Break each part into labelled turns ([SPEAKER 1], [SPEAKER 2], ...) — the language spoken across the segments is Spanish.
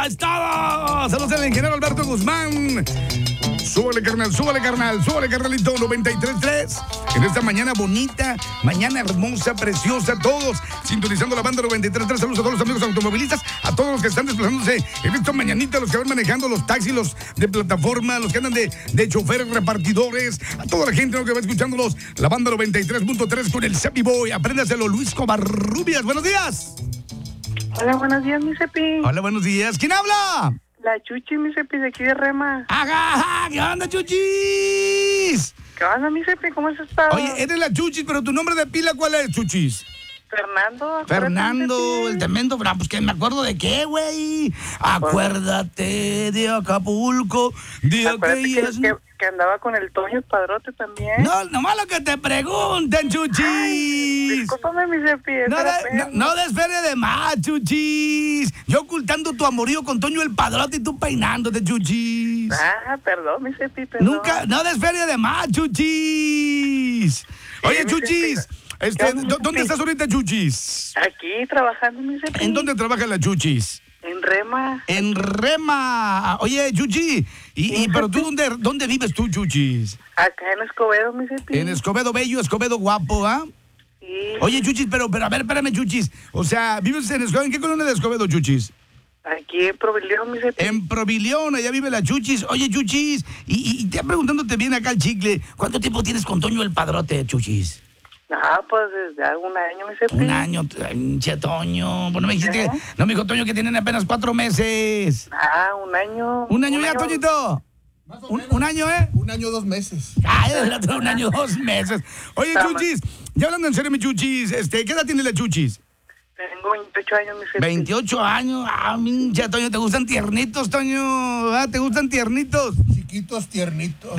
[SPEAKER 1] es todo. Saludos al ingeniero Alberto Guzmán. Súbale, carnal, súbale, carnalito, 93.3. En esta mañana bonita, mañana hermosa, preciosa, todos sintonizando la banda 93.3. Saludos a todos los amigos automovilistas, a todos los que están desplazándose en esta mañanita, los que van manejando los taxis, los de plataforma, los que andan de choferes, repartidores, a toda la gente que va escuchándolos. La banda 93.3 con el Cepi Boy. Apréndaselo, Luis Covarrubias. Buenos días.
[SPEAKER 2] Hola, buenos días, mi Cepi.
[SPEAKER 1] Hola, buenos días. ¿Quién habla?
[SPEAKER 2] La Chuchi, mi Cepi, de aquí de Rema.
[SPEAKER 1] ¡Ajá! ¿Qué onda, Chuchis?
[SPEAKER 2] ¿Qué onda, mi Cepi? ¿Cómo has estado?
[SPEAKER 1] Oye, eres la Chuchis, pero tu nombre de pila, ¿cuál es, Chuchis?
[SPEAKER 2] Fernando.
[SPEAKER 1] Fernando, el tremendo. Pues que me acuerdo de qué, güey. Acuérdate de Acapulco, de aquellas...
[SPEAKER 2] Que andaba con el Toño el Padrote también.
[SPEAKER 1] No, nomás lo que te pregunten, Chuchis.
[SPEAKER 2] Ay, discúlpame, mi Cepi.
[SPEAKER 1] No desferes de más, Chuchis. Yo ocultando tu amorío con Toño el Padrote y tú peinándote, Chuchis.
[SPEAKER 2] Perdón, mi Cepi, perdón.
[SPEAKER 1] Nunca, no desferes de más, Chuchis. Oye, Chuchis. ¿Dónde estás ahorita, Chuchis?
[SPEAKER 2] Aquí, trabajando, mi Cepi.
[SPEAKER 1] ¿En dónde trabaja la Chuchis?
[SPEAKER 2] En Rema.
[SPEAKER 1] En Rema. Oye, Chuchi, pero tú, ¿dónde vives tú, Chuchis?
[SPEAKER 2] Acá en Escobedo, mi Cepi.
[SPEAKER 1] En Escobedo Bello, Escobedo Guapo, ¿ah?
[SPEAKER 2] Sí.
[SPEAKER 1] Oye, Chuchis, pero a ver, espérame, Chuchis. O sea, ¿vives en Escobedo? ¿En qué colonia de Escobedo, Chuchis?
[SPEAKER 2] Aquí en Provilión, mi Cepi.
[SPEAKER 1] En Provilión, allá vive la Chuchis. Oye, Chuchis, y te preguntándote bien acá el chicle, ¿cuánto tiempo tienes con Toño el Padrote, Chuchis?
[SPEAKER 2] Pues desde hace un año, mi Cepi.
[SPEAKER 1] Un año, che, Toño. Pues no me dijiste no me dijo Toño que tienen apenas 4 meses.
[SPEAKER 2] Un año.
[SPEAKER 1] ¿Un año ya, Toñito? ¿Un año, eh?
[SPEAKER 3] Un año, 2 meses.
[SPEAKER 1] Ay, el otro un año, 2 meses. Oye, Chuchis, ya hablando en serio, mi Chuchis, ¿qué edad tiene la Chuchis?
[SPEAKER 2] Tengo 28 años, mi Cepi.
[SPEAKER 1] 28 años. Mincha, Toño, ¿te gustan tiernitos, Toño? ¿Te gustan tiernitos?
[SPEAKER 3] Chiquitos, tiernitos.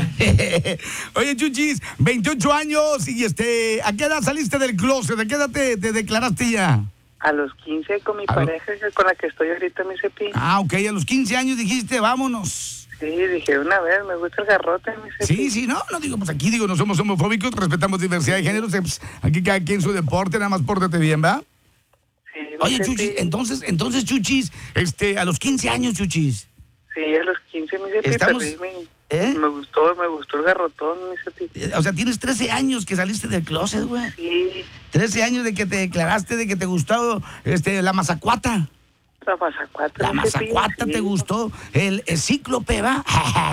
[SPEAKER 1] Oye, Chuchis, 28 años y ¿a qué edad saliste del closet? ¿A qué edad te declaraste ya?
[SPEAKER 2] A los 15 con mi pareja, con la que estoy ahorita, mi Cepi.
[SPEAKER 1] Ok, a los 15 años dijiste, vámonos.
[SPEAKER 2] Sí, dije una vez, me gusta el garrote, mi Cepi.
[SPEAKER 1] Sí, no digo, pues aquí no somos homofóbicos, respetamos diversidad de géneros, pues aquí cada quien su deporte, nada más pórtate bien, ¿va?
[SPEAKER 2] Sí,
[SPEAKER 1] Oye,
[SPEAKER 2] Cepi.
[SPEAKER 1] Chuchis, entonces, Chuchis, a los 15 años, Chuchis.
[SPEAKER 2] Sí, a los 15, mi Cepi.
[SPEAKER 1] Estamos...
[SPEAKER 2] Me gustó el garrotón, mi Cepi.
[SPEAKER 1] O sea, tienes 13 años que saliste del closet, güey.
[SPEAKER 2] Sí.
[SPEAKER 1] 13 años de que te declaraste, de que te gustó la mazacuata.
[SPEAKER 2] La mazacuata.
[SPEAKER 1] La mazacuata, ¿te gustó? El cíclope, ¿va?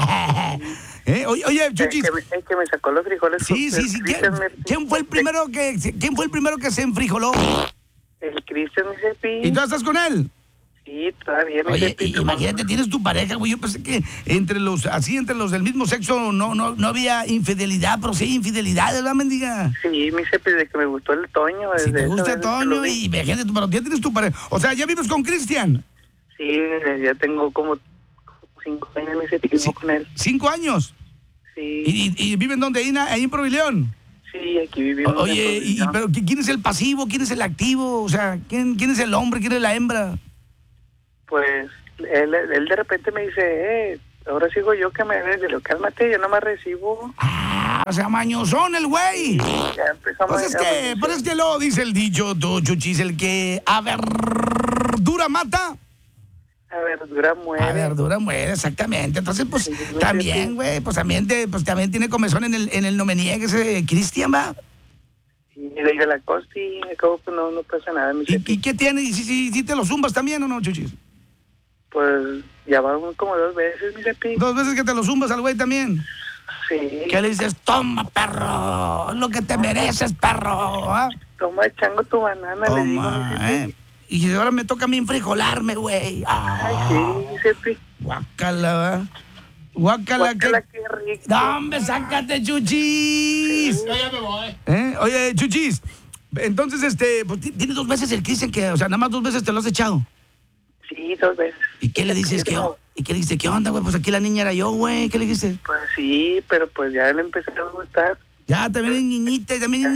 [SPEAKER 1] Oye, Chuchis.
[SPEAKER 2] El que me sacó los frijoles.
[SPEAKER 1] Sí. ¿Quién fue el primero que se enfrijoló?
[SPEAKER 2] El Cristian, mi Cepi.
[SPEAKER 1] ¿Y tú estás con él?
[SPEAKER 2] Sí, todavía, mi
[SPEAKER 1] Oye,
[SPEAKER 2] Cepi.
[SPEAKER 1] imagínate, tienes tu pareja, güey. Yo pensé que entre los del mismo sexo no había infidelidad, pero sí hay infidelidad, ¿verdad, mendiga?
[SPEAKER 2] Sí, mi Cepi, desde que me gustó el Toño.
[SPEAKER 1] Si te gusta Toño y imagínate, pero ya tienes tu pareja. O sea, ¿ya vives con Cristian?
[SPEAKER 2] Sí, ya tengo como 5 años, mi Cepi, que vivo con él.
[SPEAKER 1] 5 años.
[SPEAKER 2] Sí.
[SPEAKER 1] ¿Y viven dónde? ¿Ahí en Provilión?
[SPEAKER 2] Sí, aquí vivimos.
[SPEAKER 1] Oye, pero ¿quién es el pasivo? ¿Quién es el activo? O sea, ¿quién es el hombre? ¿Quién es la hembra?
[SPEAKER 2] Pues él de repente me dice, ahora sigo yo que me de lo cálmate, yo no me recibo.
[SPEAKER 1] O sea, mañosón el güey.
[SPEAKER 2] Ya empezamos.
[SPEAKER 1] Pues es que luego dice el dicho, tú, Chuchis, el que a verdura mata.
[SPEAKER 2] A verdura muere.
[SPEAKER 1] A verdura muere, exactamente. Entonces, pues,
[SPEAKER 2] Sí,
[SPEAKER 1] también, güey, pues también tiene comezón en el no me niegues, Cristian, ¿va?
[SPEAKER 2] Y de la costi, acabo que no pasa nada, mi Cepi.
[SPEAKER 1] ¿Y qué tiene? ¿Y si te lo zumbas también o no, Chuchis?
[SPEAKER 2] Pues ya van como 2 veces, mi Cepi.
[SPEAKER 1] 2 veces que te lo zumbas al güey también.
[SPEAKER 2] Sí.
[SPEAKER 1] ¿Qué le dices? Toma, perro, lo que te mereces, perro. ¿Ah?
[SPEAKER 2] Toma, chango tu banana, le digo, mi Cepi.
[SPEAKER 1] Y ahora me toca a mí enfrijolarme, güey.
[SPEAKER 2] Ay, sí, mi Cepi.
[SPEAKER 1] Guácala, ¿va? Guácala,
[SPEAKER 2] qué rico.
[SPEAKER 1] No, hombre, sácate, Chuchis.
[SPEAKER 3] Yo ya me voy.
[SPEAKER 1] Oye, Chuchis, entonces, pues tienes 2 veces el Cristian que, o sea, nada más 2 veces te lo has echado.
[SPEAKER 2] Sí, 2 veces.
[SPEAKER 1] ¿Y qué le dices? ¿Qué onda, güey? Pues aquí la niña era yo, güey. ¿Qué le dijiste?
[SPEAKER 2] Pues sí, pero pues ya le empecé a gustar.
[SPEAKER 1] Ya, también es niñita.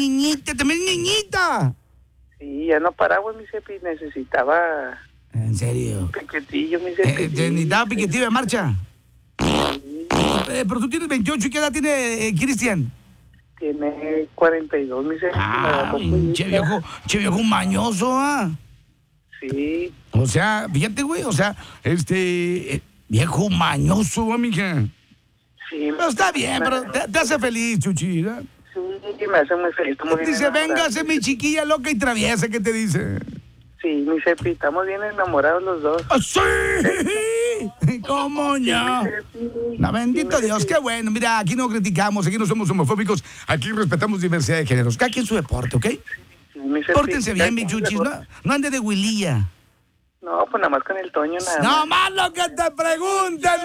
[SPEAKER 2] Sí, ya no paraba, mi Cepi, necesitaba...
[SPEAKER 1] ¿En serio?
[SPEAKER 2] Piquetillo, mi Cepi.
[SPEAKER 1] ¿Necesitaba piquetillo de marcha?
[SPEAKER 2] Sí.
[SPEAKER 1] Pero tú tienes 28, ¿y qué edad tiene Cristian?
[SPEAKER 2] Tiene 42, mi Cepi.
[SPEAKER 1] Che viejo mañoso, ¿ah?
[SPEAKER 2] Sí.
[SPEAKER 1] O sea, fíjate, güey, o sea, viejo mañoso, amiga.
[SPEAKER 2] Sí.
[SPEAKER 1] Pero está bien, pero te hace feliz, Chuchis, ¿eh?
[SPEAKER 2] Sí, me hace muy feliz. Estamos bien
[SPEAKER 1] Dice,
[SPEAKER 2] enamorados.
[SPEAKER 1] véngase mi chiquilla loca y traviesa, ¿qué te dice?
[SPEAKER 2] Sí, mi Cepi, estamos bien enamorados los dos.
[SPEAKER 1] ¡Ah, sí! ¿Cómo no? No, bendito Dios, qué bueno. Mira, aquí no criticamos, aquí no somos homofóbicos, aquí respetamos diversidad de géneros. Cada quien su deporte, ¿ok?
[SPEAKER 2] Sí, mi Cepi,
[SPEAKER 1] Pórtense bien, mi Chuchis, no ande de huililla.
[SPEAKER 2] No, pues nada más con el Toño, nada más.
[SPEAKER 1] ¡No más lo que te preguntan,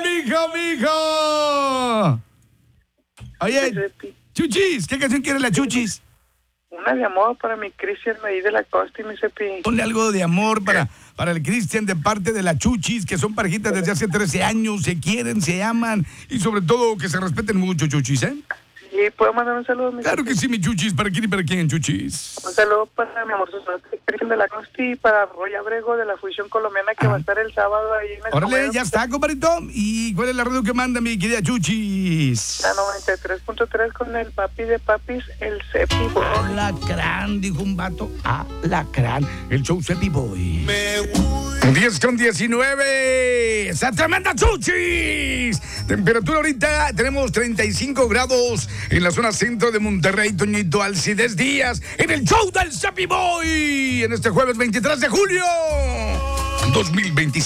[SPEAKER 1] mijo! Oye,
[SPEAKER 2] Mi Cepi,
[SPEAKER 1] Chuchis, ¿qué canción quiere la Chuchis?
[SPEAKER 2] una de amor para mi Cristian ahí de la Costa y mi Cepi.
[SPEAKER 1] Ponle algo de amor para el Cristian de parte de la Chuchis, que son parejitas desde hace 13 años, se quieren, se aman y sobre todo que se respeten mucho, Chuchis, ¿eh?
[SPEAKER 2] Sí, ¿puedo mandar un saludo, mi
[SPEAKER 1] Claro
[SPEAKER 2] Cepi?
[SPEAKER 1] que sí, mi Chuchis. ¿Para quién y para quién, Chuchis?
[SPEAKER 2] Un saludo para mi amor Cristian de la Costa y para Roy Abrego de la Fusión Colombiana que va a estar el sábado ahí en el
[SPEAKER 1] Órale,
[SPEAKER 2] comedor.
[SPEAKER 1] ya está, compadrito. ¿Y cuál es la radio que manda, mi querida Chuchis?
[SPEAKER 2] La 93.3 con el papi de papis, el Cepi Boy.
[SPEAKER 1] Alacrán, dijo un vato. Alacrán, el show Cepi Boy. 10:19. ¡Esa tremenda Chuchis! Temperatura ahorita, tenemos 35 grados en la zona centro de Monterrey, Toñito Alcides Díaz, en el show del Cepi Boy, en este jueves 23 de julio 2025.